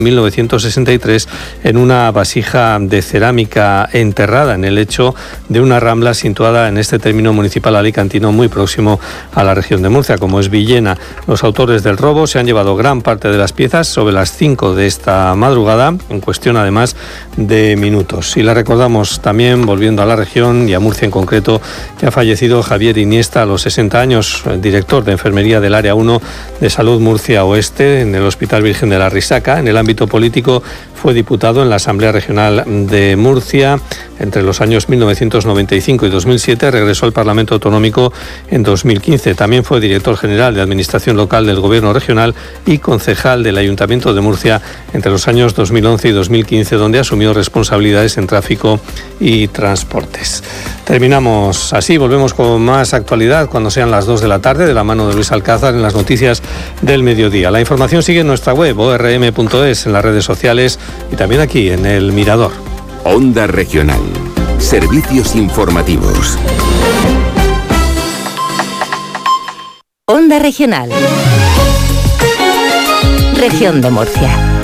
1963 en una vasija de cerámica enterrada en el lecho de una rambla situada en este término municipal alicantino muy próximo a la región de Murcia, como es Villena. Los autores del robo se han llevado gran parte de las piezas sobre las 5 de esta madrugada, en cuestión además de minutos. Y la recordamos también, volviendo a la región y a Murcia en concreto, que ha fallecido Javier Iniesta a los 60 años, director de enfermería del Área 1 de Salud Murcia Oeste en el Hospital Virgen de la Risaca. En el ámbito político fue diputado en la Asamblea Regional de Murcia entre los años 1995 y 2007, regresó al Parlamento Autonómico en 2015. También fue director general de Administración Local del Gobierno Regional y concejal del Ayuntamiento de Murcia entre los años 2011 y 2015, donde asumió responsabilidades en tráfico y transportes. Terminamos así, volvemos con más actualidad cuando sean las 2 de la tarde, de la mano de Luis Alcázar en las noticias del mediodía. La información sigue en nuestra web, orm.es, en las redes sociales y también aquí en El Mirador. Onda Regional. Servicios informativos. Onda Regional. Región de Murcia.